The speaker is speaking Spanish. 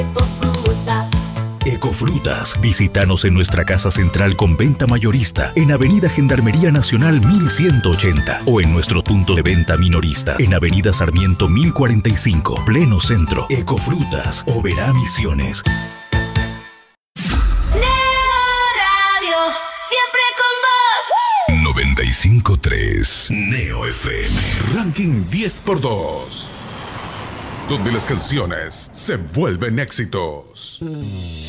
Ecofrutas. Visítanos en nuestra casa central con venta mayorista en Avenida Gendarmería Nacional 1180 o en nuestro punto de venta minorista en Avenida Sarmiento 1045, pleno centro. Ecofrutas, Oberá Misiones. Siempre con vos. 95.3 Neo FM. Ranking 10x2. Donde las canciones se vuelven éxitos.